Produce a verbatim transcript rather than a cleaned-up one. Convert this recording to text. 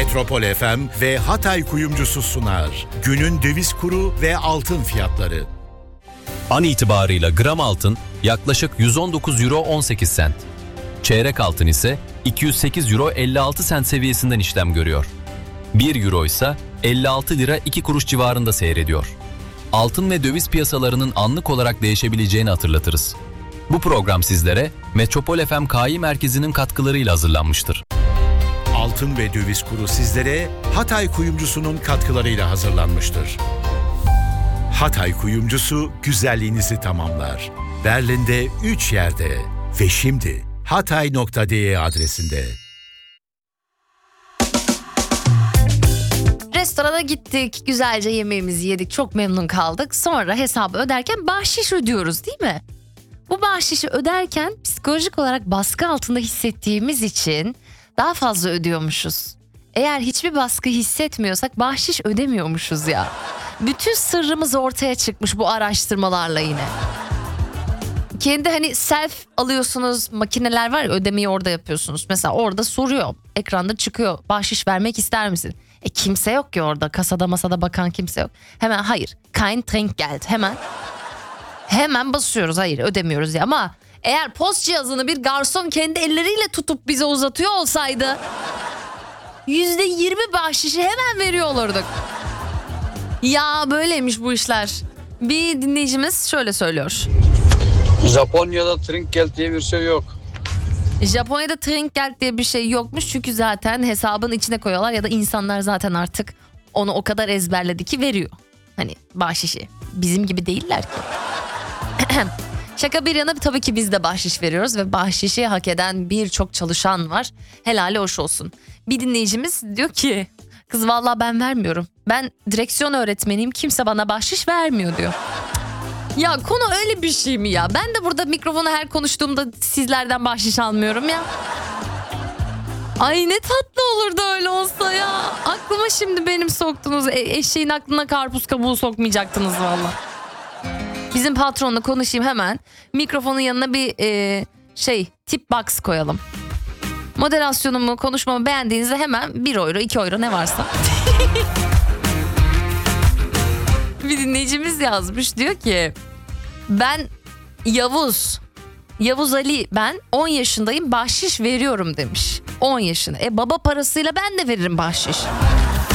Metropol F M ve Hatay Kuyumcusu sunar. Günün döviz kuru ve altın fiyatları. An itibarıyla gram altın yaklaşık yüz on dokuz euro on sekiz sent. Çeyrek altın ise iki yüz sekiz euro elli altı sent seviyesinden işlem görüyor. bir euro ise elli altı lira iki kuruş civarında seyrediyor. Altın ve döviz piyasalarının anlık olarak değişebileceğini hatırlatırız. Bu program sizlere Metropol F M K I Merkezi'nin katkılarıyla hazırlanmıştır. Altın ve döviz kuru sizlere Hatay Kuyumcusu'nun katkılarıyla hazırlanmıştır. Hatay Kuyumcusu güzelliğinizi tamamlar. Berlin'de üç yerde ve şimdi hatay nokta de adresinde. Restorana gittik, güzelce yemeğimizi yedik, çok memnun kaldık. Sonra hesabı öderken bahşiş ödüyoruz, değil mi? Bu bahşişi öderken psikolojik olarak baskı altında hissettiğimiz için daha fazla ödüyormuşuz. Eğer hiçbir baskı hissetmiyorsak bahşiş ödemiyormuşuz ya. Bütün sırrımız ortaya çıkmış bu araştırmalarla yine. Kendi hani self alıyorsunuz, makineler var ya, ödemeyi orada yapıyorsunuz. Mesela orada soruyor, ekranda çıkıyor, bahşiş vermek ister misin? E kimse yok ki orada, kasada masada bakan kimse yok. Hemen hayır, kein Trinkgeld, hemen. Hemen basıyoruz, hayır ödemiyoruz ya. Ama eğer post cihazını bir garson kendi elleriyle tutup bize uzatıyor olsaydı yüzde yirmi bahşişi hemen veriyor olurduk. Ya böyleymiş bu işler. Bir dinleyicimiz şöyle söylüyor. Japonya'da Trinkgeld diye bir şey yok. Japonya'da Trinkgeld diye bir şey yokmuş çünkü zaten hesabın içine koyuyorlar ya da insanlar zaten artık onu o kadar ezberledi ki veriyor. Hani bahşişi. Bizim gibi değiller ki. Şaka bir yana tabii ki biz de bahşiş veriyoruz ve bahşişi hak eden birçok çalışan var. Helali hoş olsun. Bir dinleyicimiz diyor ki, kız vallahi ben vermiyorum. Ben direksiyon öğretmeniyim, kimse bana bahşiş vermiyor diyor. Ya konu öyle bir şey mi ya? Ben de burada mikrofonu her konuştuğumda sizlerden bahşiş almıyorum ya. Ay ne tatlı olurdu öyle olsa ya. Aklıma şimdi benim soktunuz. E- eşeğin aklına karpuz kabuğu sokmayacaktınız valla. Bizim patronla konuşayım hemen. Mikrofonun yanına bir e, şey tip box koyalım. Moderasyonumu, konuşmamı beğendiğinizde hemen bir euro, iki euro ne varsa. Bir dinleyicimiz yazmış, diyor ki ben Yavuz Yavuz Ali, ben on yaşındayım, bahşiş veriyorum demiş. on yaşında. E baba parasıyla ben de veririm bahşiş.